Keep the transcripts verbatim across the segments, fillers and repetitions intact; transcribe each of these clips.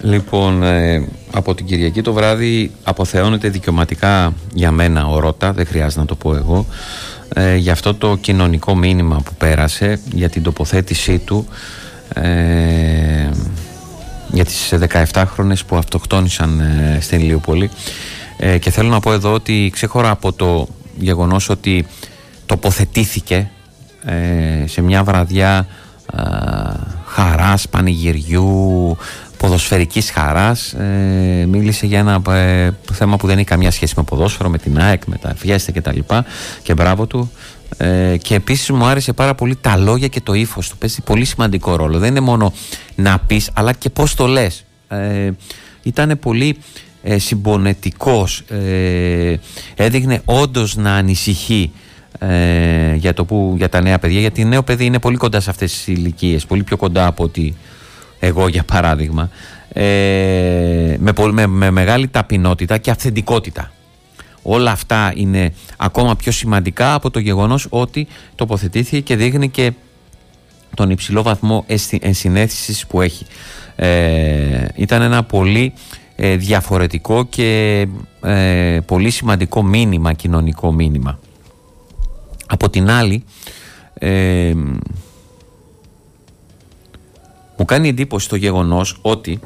Λοιπόν, ε, από την Κυριακή το βράδυ αποθεώνεται δικαιωματικά για μένα ο Ρώτα, δεν χρειάζεται να το πω εγώ, ε, για αυτό το κοινωνικό μήνυμα που πέρασε, για την τοποθέτησή του ε, για τις δεκαεπτάχρονες που αυτοκτόνησαν ε, στην Ηλιούπολη, ε, και θέλω να πω εδώ ότι ξέχωρα από το γεγονός ότι τοποθετήθηκε ε, σε μια βραδιά ε, χαράς, πανηγυριού, ποδοσφαιρικής χαράς, ε, μίλησε για ένα ε, θέμα που δεν έχει καμία σχέση με ποδόσφαιρο, με την ΑΕΚ, με τα Φιέστα και τα λοιπά, και μπράβο του. Ε, και επίσης μου άρεσε πάρα πολύ τα λόγια και το ύφος του, παίζει πολύ σημαντικό ρόλο, δεν είναι μόνο να πεις αλλά και πώς το λες. ε, ήταν πολύ ε, συμπονετικός, ε, έδειχνε όντως να ανησυχεί ε, για, το που, για τα νέα παιδιά, γιατί νέο παιδί είναι πολύ κοντά σε αυτές τις ηλικίες, πολύ πιο κοντά από ότι εγώ για παράδειγμα, ε, με, με, με μεγάλη ταπεινότητα και αυθεντικότητα. Όλα αυτά είναι ακόμα πιο σημαντικά από το γεγονός ότι τοποθετήθηκε και δείχνει και τον υψηλό βαθμό ενσυναίσθησης που έχει. Ε, ήταν ένα πολύ ε, διαφορετικό και ε, πολύ σημαντικό μήνυμα, κοινωνικό μήνυμα. Από την άλλη, ε, μου κάνει εντύπωση το γεγονός ότι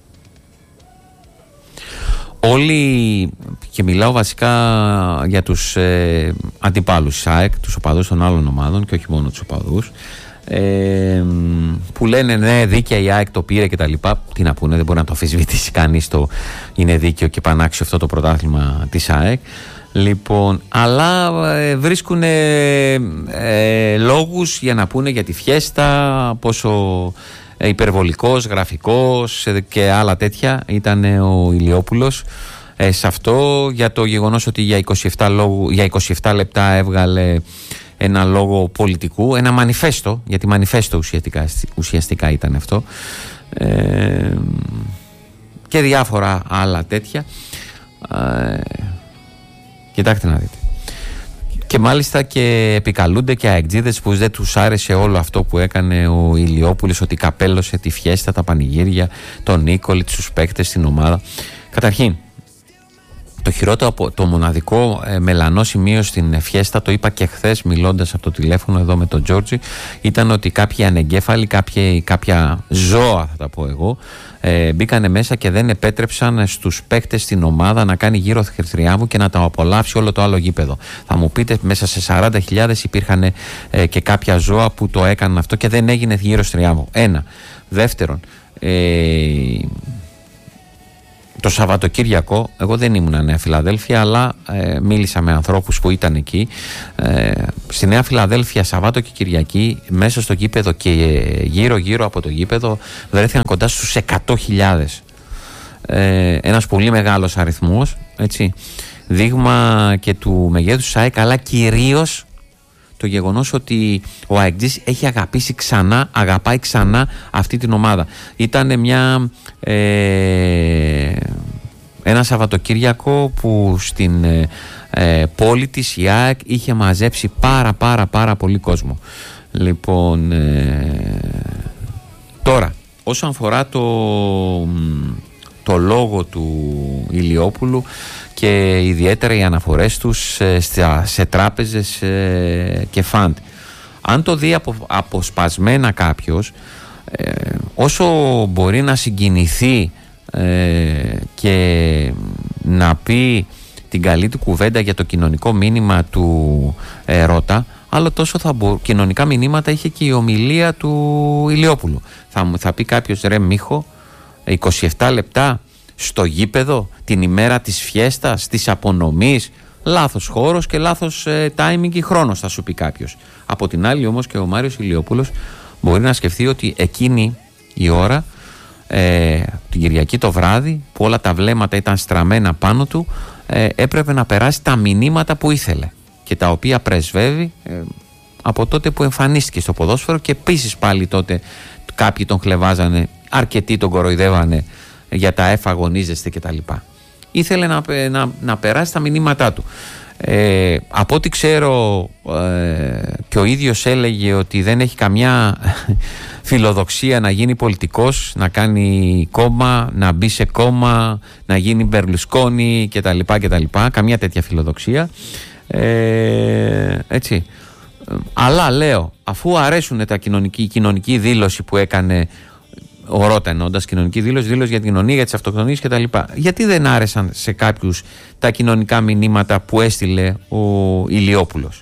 όλοι, και μιλάω βασικά για τους ε, αντιπάλους ΣΑΕΚ, τους οπαδούς των άλλων ομάδων και όχι μόνο τους οπαδούς, ε, που λένε ναι, δίκαια η ΑΕΚ το πήρε και τα λοιπά. Τι να πούνε, δεν μπορεί να το αμφισβητήσει κανείς, το είναι δίκαιο και πανάξιο αυτό το πρωτάθλημα της ΑΕΚ. Λοιπόν, αλλά ε, βρίσκουν ε, ε, λόγους για να πούνε για τη Φιέστα, πόσο ε, υπερβολικός, γραφικός ε, και άλλα τέτοια ήταν ε, ο Ηλιόπουλος ε, σε αυτό, για το γεγονός ότι για είκοσι επτά, λόγου, για είκοσι επτά λεπτά έβγαλε ένα λόγο πολιτικού, ένα μανιφέστο, γιατί μανιφέστο ουσιαστικά, ουσιαστικά ήταν αυτό, ε, και διάφορα άλλα τέτοια. ε, Κοιτάξτε να δείτε. Και μάλιστα και επικαλούνται και αεκτζίδες που δεν τους άρεσε όλο αυτό που έκανε ο Ηλιόπουλος, ότι καπέλωσε τη Φιέστα, τα πανηγύρια, τον Νίκολη, τους παίκτες, την ομάδα. Καταρχήν, το χειρότερο, το μοναδικό ε, μελανό σημείο στην Φιέστα, το είπα και χθες μιλώντας από το τηλέφωνο εδώ με τον Τζόρτζι, ήταν ότι κάποιοι ανεγκέφαλοι, κάποια, κάποια ζώα θα τα πω εγώ, ε, μπήκανε μέσα και δεν επέτρεψαν στους παίκτες στην ομάδα να κάνει γύρω θριάμβου και να τα απολαύσει όλο το άλλο γήπεδο. Θα μου πείτε, μέσα σε σαράντα χιλιάδες υπήρχαν ε, και κάποια ζώα που το έκαναν αυτό και δεν έγινε γύρω θριάμβου. Ένα. Δεύτερον, ε, το Σαββατοκύριακο, εγώ δεν ήμουν Νέα Φιλαδέλφια, αλλά ε, μίλησα με ανθρώπους που ήταν εκεί. Ε, στη Νέα Φιλαδέλφια, Σαββάτο και Κυριακή, μέσα στο γήπεδο και γύρω-γύρω από το γήπεδο, βρέθηκαν κοντά στους εκατό χιλιάδες. Ε, ένας πολύ μεγάλος αριθμός, έτσι. Δείγμα και του μεγέθους ΣΑΕΚ, αλλά κυρίως το γεγονός ότι ο ΑΕΚΤΖΙς έχει αγαπήσει ξανά, αγαπάει ξανά αυτή την ομάδα. Ήταν μια, ε, ένα Σαββατοκύριακο που στην ε, πόλη της η ΑΕΚ είχε μαζέψει πάρα πάρα πάρα πολύ κόσμο. Λοιπόν, ε, τώρα, όσον αφορά το, το λόγο του Ηλιόπουλου και ιδιαίτερα οι αναφορές τους ε, σε, σε τράπεζες ε, και φαντ, αν το δει απο, αποσπασμένα κάποιος, ε, όσο μπορεί να συγκινηθεί ε, και να πει την καλή του κουβέντα για το κοινωνικό μήνυμα του ε, Ρώτα, άλλο τόσο θα μπο... κοινωνικά μηνύματα είχε και η ομιλία του Ηλιόπουλου. Θα, θα πει κάποιος, ρε Μίχο, είκοσι επτά λεπτά στο γήπεδο την ημέρα της Φιέστας, της απονομής, λάθος χώρος και λάθος ε, timing ή χρόνος, θα σου πει κάποιος. Από την άλλη όμως και ο Μάριος Ηλιόπουλος μπορεί να σκεφτεί ότι εκείνη η ώρα, ε, την Κυριακή το βράδυ, που όλα τα βλέμματα ήταν στραμμένα πάνω του, ε, έπρεπε να περάσει τα μηνύματα που ήθελε και τα οποία πρεσβεύει ε, από τότε που εμφανίστηκε στο ποδόσφαιρο, και επίσης πάλι τότε κάποιοι τον χλεβάζανε, αρκετοί τον κοροϊδεύανε για τα εφαγωνίζεστε και τα λοιπά. Ήθελε να, να, να περάσει τα μηνύματά του. Ε, από ό,τι ξέρω ε, και ο ίδιος έλεγε ότι δεν έχει καμιά φιλοδοξία να γίνει πολιτικός, να κάνει κόμμα, να μπει σε κόμμα, να γίνει Μπερλουσκόνη κτλ, κτλ. Καμία τέτοια φιλοδοξία. Ε, έτσι. Αλλά λέω, αφού αρέσουν τα κοινωνική, η κοινωνική δήλωση που έκανε ο Ρότα, εννοώντας κοινωνική δήλωση, δήλωση για την κοινωνία, για τις αυτοκτονίες κτλ. Γιατί δεν άρεσαν σε κάποιους τα κοινωνικά μηνύματα που έστειλε ο Ηλιόπουλος?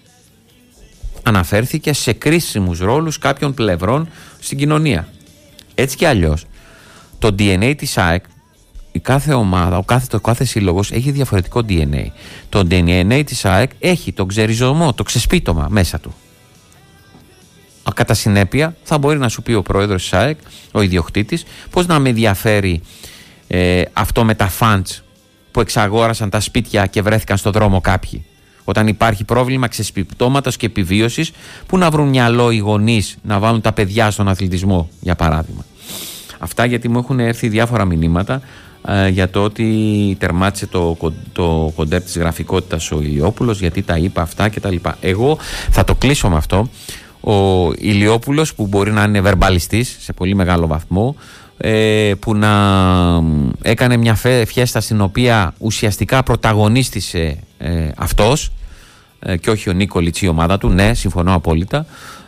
Αναφέρθηκε σε κρίσιμους ρόλους κάποιων πλευρών στην κοινωνία. Έτσι κι αλλιώς, το ντι εν έι της ΑΕΚ, η κάθε ομάδα, ο κάθε, το κάθε σύλλογος έχει διαφορετικό ντι εν έι. Το ντι εν έι της ΑΕΚ έχει τον ξεριζωμό, το ξεσπίτωμα μέσα του. Κατά συνέπεια, θα μπορεί να σου πει ο πρόεδρος της ΑΕΚ, ο ιδιοκτήτης, πώς να με ενδιαφέρει ε, αυτό με τα φαντς που εξαγόρασαν τα σπίτια και βρέθηκαν στο δρόμο κάποιοι. Όταν υπάρχει πρόβλημα ξεσπιτώματος και επιβίωσης, πού να βρουν μυαλό οι γονείς να βάλουν τα παιδιά στον αθλητισμό, για παράδειγμα. Αυτά γιατί μου έχουν έρθει διάφορα μηνύματα ε, για το ότι τερμάτισε το, το κοντέρ της γραφικότητας ο Ηλιόπουλος, γιατί τα είπα αυτά κτλ. Εγώ θα το κλείσω με αυτό. Ο Ηλιόπουλος, που μπορεί να είναι βερμπαλιστής σε πολύ μεγάλο βαθμό, ε, που να έκανε μια φιέστα στην οποία ουσιαστικά πρωταγωνίστησε ε, αυτός ε, και όχι ο Νίκολιτς η ομάδα του, ναι, συμφωνώ απόλυτα.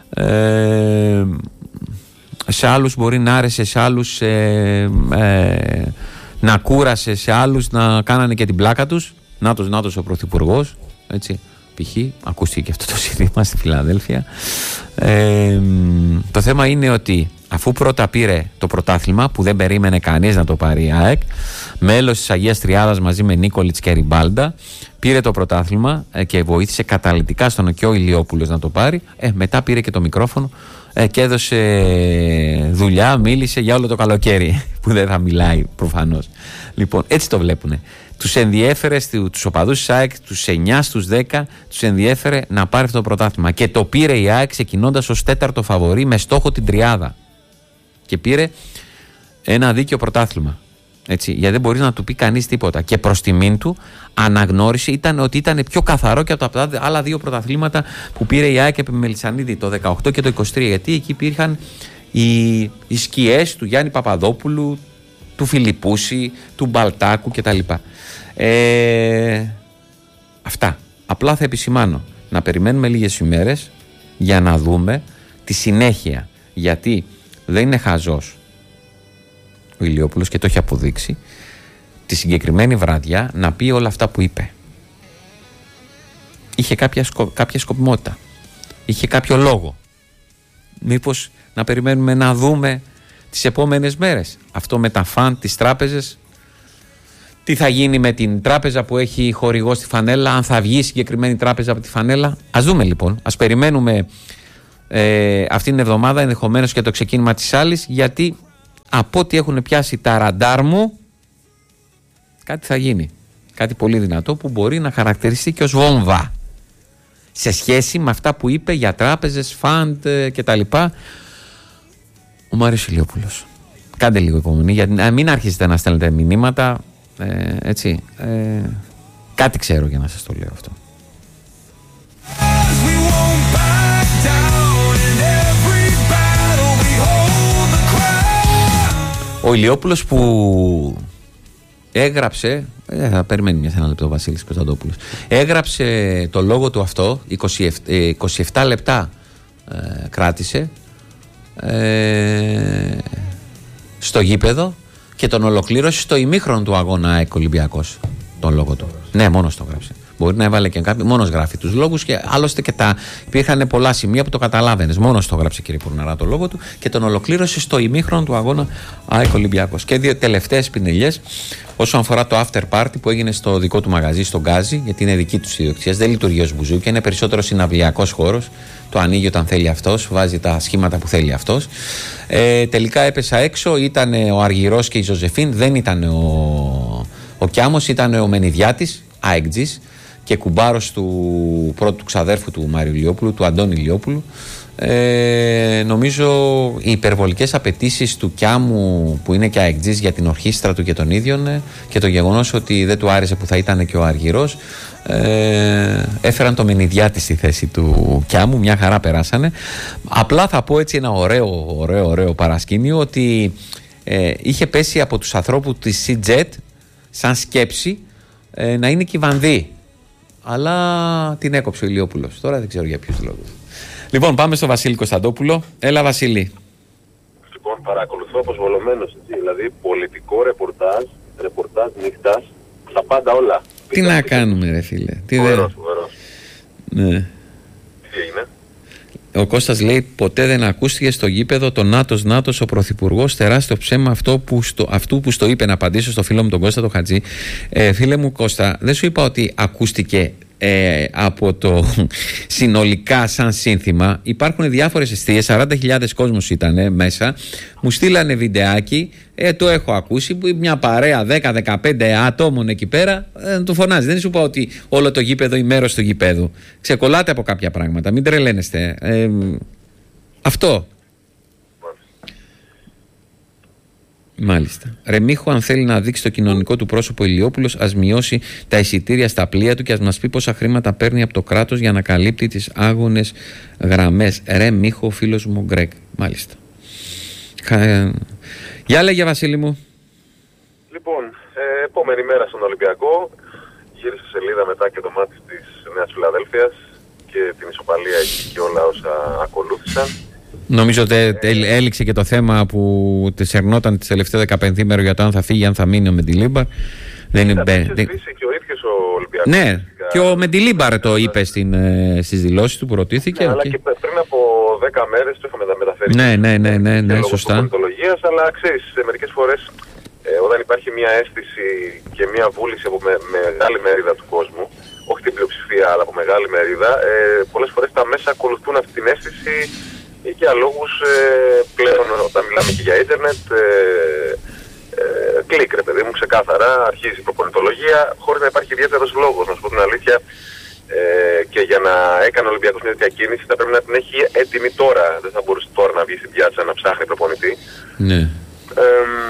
Ε, σε άλλους μπορεί να άρεσε, σε άλλους ε, ε, να κούρασε, σε άλλους να κάνανε και την πλάκα τους. Νάτος, νάτος ο πρωθυπουργός, έτσι. Π.χ. ακούστηκε και αυτό το σύνθημα στη Φιλαδέλφια. Ε, το θέμα είναι ότι αφού πρώτα πήρε το πρωτάθλημα, που δεν περίμενε κανείς να το πάρει η ΑΕΚ, μέλος της Αγίας Τριάδας μαζί με Νίκολιτς και Ριμπάλντα, πήρε το πρωτάθλημα ε, και βοήθησε καταλυτικά στον και ο Ηλιόπουλος να το πάρει. Ε, μετά πήρε και το μικρόφωνο ε, και έδωσε δουλειά, μίλησε για όλο το καλοκαίρι, που δεν θα μιλάει προφανώς. Λοιπόν, έτσι το βλέπουνε. Τους ενδιέφερε, τους οπαδούς της ΑΕΚ, τους εννιά στους δέκα, τους ενδιέφερε να πάρει αυτό το πρωτάθλημα. Και το πήρε η ΑΕΚ ξεκινώντας ως τέταρτο φαβορί με στόχο την τριάδα. Και πήρε ένα δίκαιο πρωτάθλημα. Έτσι, γιατί δεν μπορεί να του πει κανείς τίποτα. Και προς τιμήν του αναγνώρισε ήταν ότι ήταν πιο καθαρό και από τα άλλα δύο πρωταθλήματα που πήρε η ΑΕΚ επί Μελισσανίδη, το δεκαοκτώ και το είκοσι τρία. Γιατί εκεί υπήρχαν οι, οι σκιές του Γιάννη Παπαδόπουλου, του Φιλιππούση, του Μπαλτάκου κτλ. Ε, αυτά. Απλά θα επισημάνω να περιμένουμε λίγες ημέρες για να δούμε τη συνέχεια. Γιατί δεν είναι χαζός ο Ηλιόπουλος και το έχει αποδείξει τη συγκεκριμένη βραδιά να πει όλα αυτά που είπε. Είχε κάποια, σκο, κάποια σκοπιμότητα. Είχε κάποιο λόγο. Μήπως να περιμένουμε να δούμε τις επόμενες μέρες αυτό με τα φαν, τις τράπεζες, τι θα γίνει με την τράπεζα που έχει χορηγό στη φανέλα, αν θα βγει η συγκεκριμένη τράπεζα από τη φανέλα. Ας δούμε λοιπόν, ας περιμένουμε ε, αυτήν την εβδομάδα ενδεχομένως και το ξεκίνημα της άλλης, γιατί από ό,τι έχουν πιάσει τα ραντάρ μου κάτι θα γίνει, κάτι πολύ δυνατό που μπορεί να χαρακτηριστεί και ως βόμβα σε σχέση με αυτά που είπε για τράπεζες, φαντ ε, κτλ. Ο Μάριος Ηλιόπουλος. Κάντε λίγο υπομονή, γιατί να μην αρχίσετε να στέλνετε μηνύματα. Ε, έτσι. Ε, κάτι ξέρω για να σας το λέω αυτό. Ο Ηλιόπουλος που έγραψε, ε, θα περιμένει μια ένα λεπτό ο Βασίλης Κωνσταντόπουλος, έγραψε το λόγο του αυτό, είκοσι επτά λεπτά ε, κράτησε ε, στο γήπεδο και τον ολοκλήρωσε στο ημίχρονο του αγώνα ΑΕΚ Ολυμπιακός, τον λόγο του. Ναι, μόνος το γράψε. Μπορεί να έβαλε και κάποιο, μόνος γράφει τους λόγους και άλλωστε και τα υπήρχαν πολλά σημεία που το καταλάβαινες. Μόνος το γράψε, κύριε Πουρναρά, το λόγο του και τον ολοκλήρωσε στο ημίχρονο του αγώνα ΑΕΚ Ολυμπιακός. Και δύο τελευταίες πινελιές όσον αφορά το after party που έγινε στο δικό του μαγαζί, στον Γκάζι, γιατί είναι δική του ιδιοκτησία, δεν λειτουργεί ως μπουζούκι, είναι περισσότερο συναυλιακός χώρος. Το ανοίγει όταν θέλει αυτός, βάζει τα σχήματα που θέλει αυτός. Ε, τελικά έπεσα έξω, ήταν ο Αργυρός και η Ζωζεφίν, δεν ήταν ο, ο Κιάμος, ήταν ο Μενιδιάτης, αεκτζής και κουμπάρος του πρώτου ξαδέρφου του Μάριου Ηλιόπουλου, του Αντώνη Ηλιόπουλου. Ε, νομίζω οι υπερβολικές απαιτήσεις του Κιάμου, που είναι και αεκτζής για την ορχήστρα του και τον ίδιον, και το γεγονός ότι δεν του άρεσε που θα ήταν και ο Αργυρός, ε, έφεραν το Μενιδιάτη στη θέση του Κιάμου. Μια χαρά περάσανε. Απλά θα πω έτσι ένα ωραίο ωραίο, ωραίο παρασκήνιο, ότι ε, είχε πέσει από τους ανθρώπους της Σιτζετ σαν σκέψη ε, να είναι Κυβανδί, αλλά την έκοψε ο Ηλιόπουλος. Τώρα δεν ξέρω για ποιους λόγους. Λοιπόν, πάμε στο Βασίλη Κωνσταντόπουλο. Έλα, Βασίλη. Λοιπόν, παρακολουθώ αποσβολωμένος, δηλαδή πολιτικό ρεπορτάζ, ρεπορτάζ νύχτας, τα πάντα όλα. Τι να κάνουμε, ρε φίλε. Τι φοβερός, φοβερός. Ναι. Τι έγινε? Ο Κώστας λέει: ποτέ δεν ακούστηκε στο γήπεδο το Νάτος Νάτος ο Πρωθυπουργός. Τεράστιο ψέμα αυτό που στο, αυτού που στο είπε. Να απαντήσω στο φίλο μου τον Κώστα το Χατζή. Ε, φίλε μου Κώστα, δεν σου είπα ότι ακούστηκε ε, από το συνολικά σαν σύνθημα. Υπάρχουν διάφορες εστίες, σαράντα χιλιάδες κόσμος ήταν μέσα. Μου στείλανε βιντεάκι. Ε, το έχω ακούσει. Μια παρέα δέκα δεκαπέντε ατόμων εκεί πέρα ε, το φωνάζει. Δεν σου είπα ότι όλο το γήπεδο ή μέρος του γήπεδου. Ξεκολλάτε από κάποια πράγματα. Μην τρελαίνεστε. Ε, αυτό. Μάλιστα. Ρεμίχο, αν θέλει να δείξει το κοινωνικό του πρόσωπο Ηλιόπουλος, ας μειώσει τα εισιτήρια στα πλοία του και ας μας πει πόσα χρήματα παίρνει από το κράτος για να καλύπτει τις άγονες γραμμές. Ρεμίχο, ο φίλος μου Γκρέκ. Μάλιστα. Γεια λέγε, Βασίλη μου. Λοιπόν, ε, επόμενη μέρα στον Ολυμπιακό. Γύρισε σελίδα μετά και το μάτι της Νέας Φιλαδέλφειας και την ισοπαλία εκεί και όλα όσα ακολούθησαν. Νομίζω ότι ε, έληξε και το θέμα που της ερνόταν τις τελευταίες δεκαπέντε ημέρες για το αν θα φύγει, αν θα μείνει ο Μεντιλίμπαρ. Δεν είναι μπε... δεν... και ο ίδιος ο Ολυμπιακός. Ναι, φυσικά. Και ο Μεντιλίμπαρ το είπε στην, ε, στις δηλώσεις του που ρωτήθηκε. Ναι, okay. αλλά και πριν από δέκα μέρες το είχαμε μεταφέρει. Ναι, ναι, ναι, ναι, ναι, σωστά. Αλλά ξέρεις, μερικές φορές ε, όταν υπάρχει μια αίσθηση και μια βούληση από με, μεγάλη μερίδα του κόσμου, όχι την πλειοψηφία αλλά από μεγάλη μερίδα, ε, πολλές φορές τα μέσα ακολουθούν αυτή την αίσθηση ή για λόγους ε, πλέον όταν μιλάμε και για ίντερνετ, ε, ε, κλικ ρε παιδί μου, ξεκάθαρα αρχίζει η προπονητολογία χωρίς να υπάρχει ιδιαίτερος λόγος, να σου πω την αλήθεια. Ε, και για να έκανε ο Ολυμπιακός μια τέτοια κίνηση θα πρέπει να την έχει έτοιμη τώρα. Δεν θα μπορούσε τώρα να βγει στην πιάτσα να ψάχνει προπονητή. Ναι. Ε,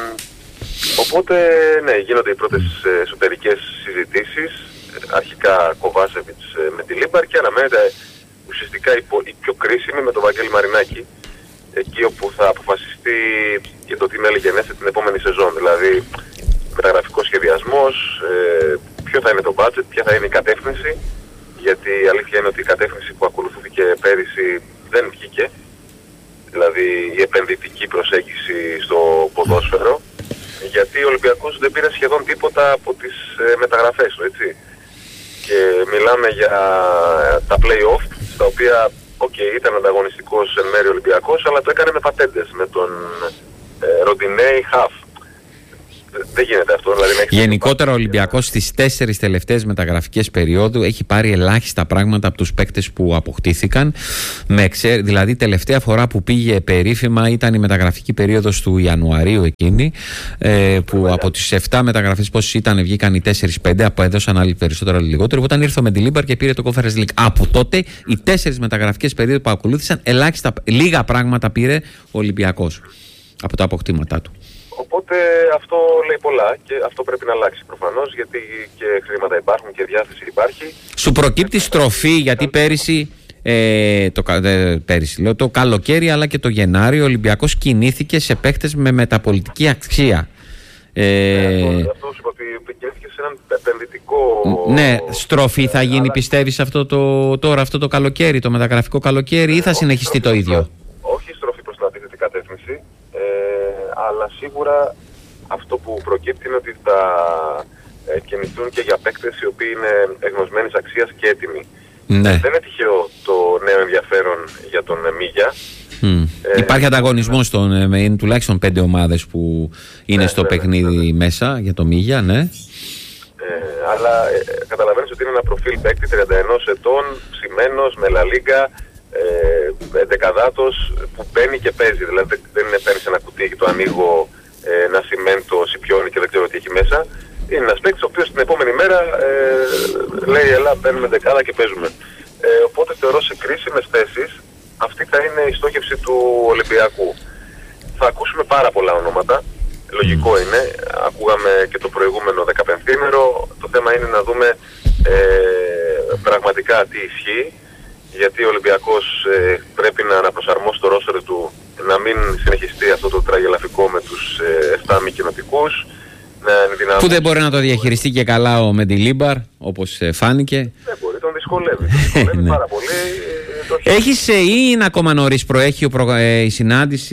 οπότε, ναι, γίνονται οι πρώτες εσωτερικές συζητήσεις. Αρχικά Κοβάσεβιτς με τη Λίμπαρ και αναμένεται ουσιαστικά η, η πιο κρίσιμη με τον Βαγγέλη Μαρινάκη. Εκεί όπου θα αποφασιστεί για το τι μέλη-γενέστε την επόμενη σεζόν. Δηλαδή, μεταγραφικός σχεδιασμός, ε, ποιο θα είναι το budget, ποια θα είναι η κατεύθυνση. Γιατί η αλήθεια είναι ότι η κατεύθυνση που ακολουθήθηκε πέρυσι δεν βγήκε. Δηλαδή η επενδυτική προσέγγιση στο ποδόσφαιρο. Γιατί ο Ολυμπιακός δεν πήρε σχεδόν τίποτα από τις ε, μεταγραφές του, έτσι. Και μιλάμε για τα play-off, στα οποία okay, ήταν ανταγωνιστικός εν μέρει Ολυμπιακός, αλλά το έκανε με πατέντες, με τον ε, Ροντινέι Χαφ. Δεν γίνεται αυτό. Δηλαδή, γενικότερα ο Ολυμπιακός στις τέσσερις τελευταίες μεταγραφικές περίοδου έχει πάρει ελάχιστα πράγματα από τους παίκτες που αποκτήθηκαν. Με εξέ, δηλαδή τελευταία φορά που πήγε περίφημα ήταν η μεταγραφική περίοδος του Ιανουαρίου εκείνη, ε, που Βέβαια. από τις επτά μεταγραφές πόσες ήταν βγήκαν οι τέσσερα πέντε, από έδωσαν άλλοι περισσότερο άλλοι λιγότερο. Όταν ήρθε ο Μεντιλίμπαρ και πήρε το Conference League. Από τότε οι τέσσερις μεταγραφικές περίοδους που ακολούθησαν ελάχιστα, λίγα πράγματα πήρε ο Ολυμπιακός από τα αποκτήματά του. Οπότε αυτό λέει πολλά και αυτό πρέπει να αλλάξει προφανώς, γιατί και χρήματα υπάρχουν και διάθεση υπάρχει. Σου προκύπτει στροφή, γιατί πέρυσι, ε, το, ε, πέρυσι λέω, το καλοκαίρι αλλά και το Γενάρη ο Ολυμπιακός κινήθηκε σε παίχτες με μεταπολιτική αξία. Ε, ε, αυτό, αυτό σου είπα ότι κινήθηκε σε έναν επενδυτικό... Ναι, στροφή θα γίνει αλλά... πιστεύεις αυτό το, τώρα αυτό το καλοκαίρι, το μεταγραφικό καλοκαίρι, ή θα συνεχιστεί στροφή, το ίδιο? Όχι στροφή προς την αντίθετη κατεύθυνση. Ε, αλλά σίγουρα αυτό που προκύπτει είναι ότι θα ε, κινηθούν και για παίκτες οι οποίοι είναι εγνωσμένης αξίας και έτοιμοι. Ναι. Δεν είναι τυχαίο το νέο ενδιαφέρον για τον Μίγια. Mm. Ε, Υπάρχει ανταγωνισμός, ε, στον, ε, είναι τουλάχιστον πέντε ομάδες που είναι ναι, στο ναι, παιχνίδι ναι, ναι. μέσα για το Μίγια, ναι. Ε, αλλά ε, καταλαβαίνεις ότι είναι ένα προφίλ παίκτη τριάντα ένα ετών, ψημένος, με Λα Λίγκα, Ε, δεκαδάτος που μπαίνει και παίζει. Δηλαδή δεν είναι παίρνεις ένα κουτί και το ανοίγω ε, ένα σημέντο, σιπιώνει και δεν ξέρω τι έχει μέσα. Είναι ένας παίκτης ο οποίος την επόμενη μέρα ε, λέει ελά μπαίνουμε δεκάδα και παίζουμε. Ε, οπότε θεωρώ σε κρίσιμες θέσεις αυτή θα είναι Ολυμπιακού. Θα ακούσουμε πάρα πολλά ονόματα. Λογικό mm. είναι. Ακούγαμε και το προηγούμενο δεκαπενθήμερο. Το θέμα είναι να δούμε ε, πραγματικά τι ισχύει. Γιατί ο Ολυμπιακός ε, πρέπει να αναπροσαρμόσει το ρόστερ του, να μην συνεχιστεί αυτό το τραγελαφικό με τους ε, εφτά μη κοινοτικούς. Που δεν μπορεί να το διαχειριστεί και καλά ο Μεντιλίμπαρ, όπως φάνηκε. Δεν μπορεί, τον δυσκολεύει. Τον δυσκολεύει πάρα πολύ. Έχεις ή είναι ακόμα νωρίς, προέχει προ, ε, η συνάντηση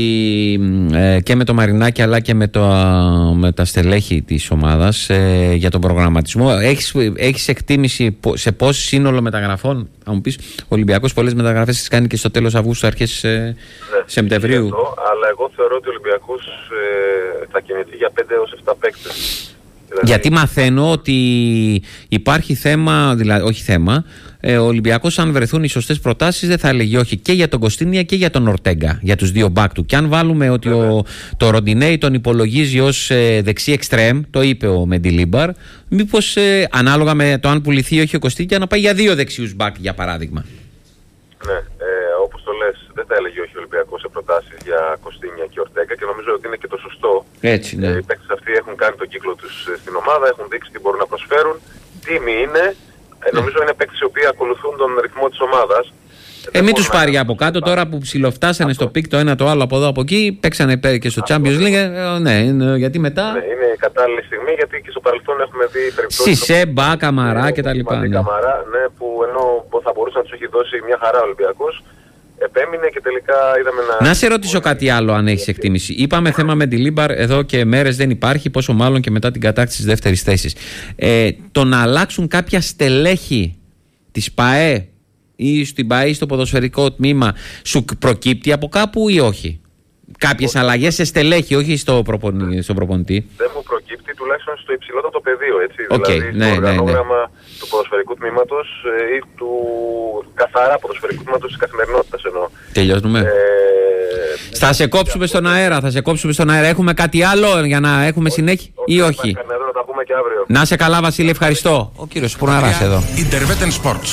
ε, και με το Μαρινάκι αλλά και με, το, με τα στελέχη της ομάδας ε, για τον προγραμματισμό. Έχεις, έχεις εκτίμηση σε πόσο σύνολο μεταγραφών? Θα μου πεις, ο Ολυμπιακός πολλές μεταγραφές τις κάνει και στο τέλος Αυγούστου, αρχές ε, ναι, Σεπτεμβρίου. Αυτό, αλλά εγώ θεωρώ ότι ο Ολυμπιακός ε, θα κινηθεί για πέντε έως επτά παίκτες. Δηλαδή... Γιατί μαθαίνω ότι υπάρχει θέμα, δηλαδή όχι θέμα, ε, ο Ολυμπιακός αν βρεθούν οι σωστές προτάσεις δεν θα έλεγε όχι και για τον Κωστίνια και για τον Ορτέγκα, για τους δύο μπακ του. Και αν βάλουμε ότι ο, το Ροντινέι τον υπολογίζει ως ε, δεξί εξτρέμ, το είπε ο Μεντιλίμπαρ, μήπως ε, ανάλογα με το αν πουληθεί όχι ο Κωστίνια να πάει για δύο δεξιούς μπακ για παράδειγμα. Ναι, ε, όπως το λες, δεν θα έλεγε όχι ο Ολυμπιακός σε προτάσεις για Κωστίνια και Ορτέγκα και νομίζω ότι είναι και το σωστό. Έτσι, ναι. Ε, οι παίκτες αυτοί έχουν κάνει τον κύκλο τους στην ομάδα, έχουν δείξει τι μπορούν να προσφέρουν. Τίμοι είναι, ε, νομίζω είναι παίκτες οι οποίοι ακολουθούν τον ρυθμό της ομάδας. Ε, μην τους πάρει από κάτω τώρα που ψιλοφτάσανε στο πικ το ένα το άλλο από εδώ από εκεί, παίξανε και στο Champions League. Ε, ναι, γιατί μετά. Ναι, είναι η κατάλληλη στιγμή γιατί και στο παρελθόν έχουμε δει περιπτώσεις. Σισέμπα, Καμαρά κτλ. Ναι. Καμαρά, ναι, που ενώ θα μπορούσε να τους έχει δώσει μια χαρά ο Ολυμπιακός, επέμεινε και τελικά είδαμε να. Να σε ρωτήσω κάτι άλλο, αν έχεις εκτίμηση. Είπαμε θέμα με τη Λίμπαρ εδώ και μέρες δεν υπάρχει, πόσο μάλλον και μετά την κατάκτηση της δεύτερης θέσης. Ε, το να αλλάξουν κάποια στελέχη της ΠΑΕ ή στην ΠΑΕ ή στο ποδοσφαιρικό τμήμα σου προκύπτει από κάπου ή όχι? Κάποιες όχι. αλλαγές σε στελέχη, όχι στο προπονητή, στον προπονητή. Δεν μου προκύπτει τουλάχιστον στο υψηλότερο πεδίο, έτσι. Okay, δηλαδή ναι, στο οργανόγραμμα ναι, ναι. του ποδοσφαιρικού τμήματος ή του καθαρά ποδοσφαιρικού τμήματος της καθημερινότητας εννοώ. Τελειώνουμε. Ε, θα σε κόψουμε στον αέρα, θα σε κόψουμε στον αέρα. Έχουμε κάτι άλλο για να έχουμε όχι, συνέχεια όχι, ή όχι? Να τα πούμε και αύριο. Να σε καλά, Βασίλη, ευχαριστώ. Ο κύριος Πουναράς εδώ. Intervetten Sports.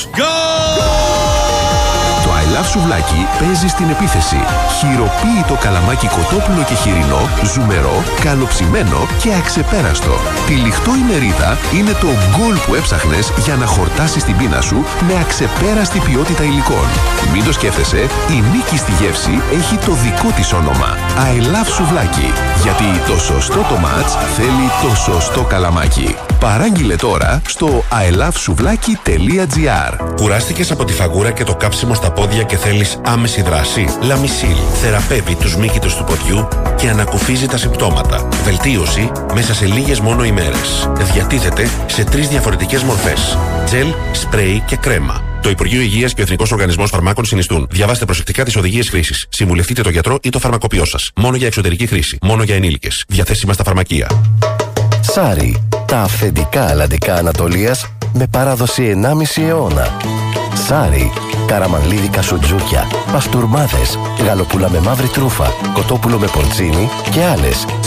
Το I Love Σουβλάκι παίζει στην επίθεση. Χειροποίητο καλαμάκι κοτόπουλο και χοιρινό, ζουμερό, καλοψημένο και αξεπέραστο. Τυλιχτό η μερίδα είναι το γκολ που έψαχνες για να χορτάσεις την πείνα σου με αξεπέραστη ποιότητα υλικών. Μην το σκέφτεσαι, η νίκη στη γεύση έχει το δικό της όνομα. I Love Σουβλάκι. Γιατί το σωστό το μάτς θέλει το σωστό καλαμάκι. Παράγγειλε τώρα στο i love souvlaki τελεία gr. Κουράστηκες από τη φαγούρα και το κάψιμο στα πόδια και θέλεις άμεση δράση? Λαμισίλ θεραπεύει τους μύκητους του ποδιού και ανακουφίζει τα συμπτώματα. Βελτίωση μέσα σε λίγες μόνο ημέρες. Διατίθεται σε τρεις διαφορετικές μορφές: τζελ, σπρέι και κρέμα. Το Υπουργείο Υγείας και ο Εθνικός Οργανισμός Φαρμάκων συνιστούν. Διαβάστε προσεκτικά τις οδηγίες χρήσης. Συμβουλευτείτε τον γιατρό ή το φαρμακοποιό σας. Μόνο για εξωτερική χρήση. Μόνο για ενήλικες. Διαθέσιμα στα φαρμακεία. Σάρι. Τα αυθεντικά αλλαντικά Ανατολίας με παράδοση ενάμιση αιώνα. Σάρι. Καραμανλίδικα σουτζούκια, παστούρμάδες, γαλοπούλα με μαύρη τρούφα, κοτόπουλο με πορτσίνι και άλλες